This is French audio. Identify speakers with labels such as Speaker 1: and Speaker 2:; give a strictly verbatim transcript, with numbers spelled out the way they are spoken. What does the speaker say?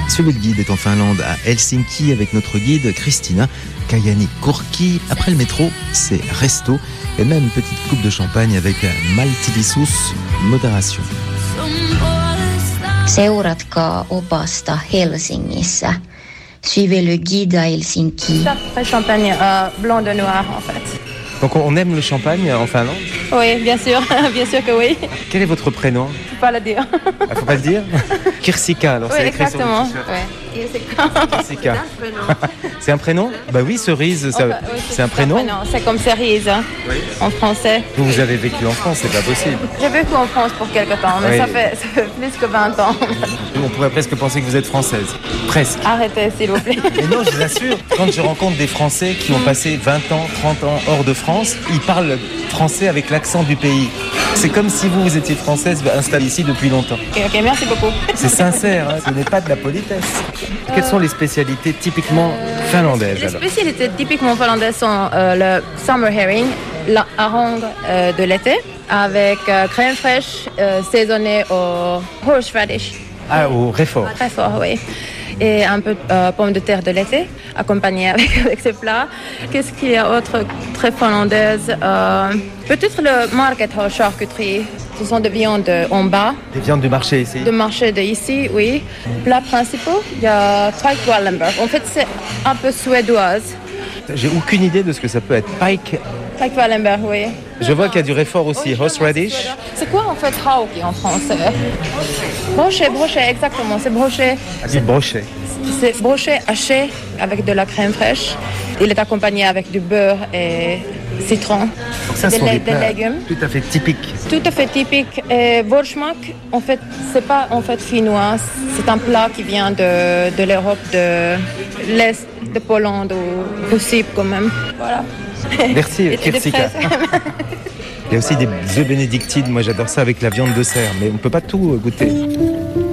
Speaker 1: Ce guide est en Finlande, à Helsinki, avec notre guide Christina Kajani-Kurki. Après le métro, c'est resto et même une petite coupe de champagne avec maltillisuus, modération.
Speaker 2: Seuratkaa opasta Helsingissä. Suivez le guide à Helsinki.
Speaker 3: Après champagne euh, blanc de noir en fait.
Speaker 4: Donc on aime le champagne en Finlande ?
Speaker 3: Oui, bien sûr, bien sûr que oui.
Speaker 4: Quel est votre prénom ?
Speaker 3: Je ne peux pas le dire.
Speaker 4: Il ne faut pas le dire ? Kirsika, alors
Speaker 3: oui,
Speaker 4: c'est écrit
Speaker 3: exactement.
Speaker 4: sur le t-shirt.
Speaker 3: Ouais.
Speaker 4: Kirsika. C'est un prénom ? Bah oui, cerise, ça,
Speaker 3: Oh, bah, oui,
Speaker 4: c'est un prénom.
Speaker 3: prénom. C'est comme cerise hein,
Speaker 4: Oui.
Speaker 3: en français.
Speaker 4: Vous, vous avez vécu en France, c'est pas possible.
Speaker 3: J'ai vécu en France pour quelque temps, mais
Speaker 4: Oui.
Speaker 3: ça, fait, ça fait plus que vingt ans.
Speaker 4: On pourrait presque penser que vous êtes française. Presque.
Speaker 3: Arrêtez s'il vous plaît.
Speaker 4: Mais non, je vous assure, quand je rencontre des Français qui ont passé vingt ans, trente ans hors de France, ils parlent français avec l'accent du pays. C'est comme si vous, vous étiez française installée ici depuis longtemps.
Speaker 3: Ok, ok, merci beaucoup.
Speaker 4: C'est sincère, hein, ce n'est pas de la politesse. Quelles sont les spécialités typiquement finlandaises
Speaker 3: Les
Speaker 4: alors ?
Speaker 3: spécialités typiquement finlandaises sont euh, le summer herring, la harangue euh, de l'été, avec euh, crème fraîche euh, saisonnée au horseradish.
Speaker 4: Ah, au réfort.
Speaker 3: Très fort, oui. Et un peu de euh, pommes de terre de l'été, accompagnées avec, avec ces plats. Qu'est-ce qu'il y a autre très finlandaise euh, Peut-être le market hall charcuterie. Ce sont des viandes en bas.
Speaker 4: Des viandes du marché ici.
Speaker 3: De marché de ici, oui. Plats principaux, il y a pike Wallenberg. En fait, c'est un peu suédoise.
Speaker 4: J'ai aucune idée de ce que ça peut être. Pike.
Speaker 3: Pike Wallenberg, oui.
Speaker 4: Je vois qu'il y a du réfort aussi. Horseradish.
Speaker 3: C'est quoi en fait hauki en français? Brochet, brochet, exactement. C'est brochet.
Speaker 4: Ah, c'est brochet.
Speaker 3: C'est brochet haché avec de la crème fraîche. Il est accompagné avec du beurre et citron.
Speaker 4: Donc ça,
Speaker 3: des,
Speaker 4: ce sont
Speaker 3: lé-
Speaker 4: des
Speaker 3: des
Speaker 4: plats
Speaker 3: légumes.
Speaker 4: tout à fait typiques.
Speaker 3: Tout à fait typique. Et Volsmak, en fait, c'est pas en fait finnois. C'est un plat qui vient de, de l'Europe, de l'Est, de Pologne ou possible quand même. Voilà.
Speaker 4: Merci,
Speaker 3: Et des
Speaker 4: Kirsika.
Speaker 3: fraises.
Speaker 4: Il y a aussi des œufs bénédictines. Moi, j'adore ça avec la viande de cerf, mais on ne peut pas tout goûter.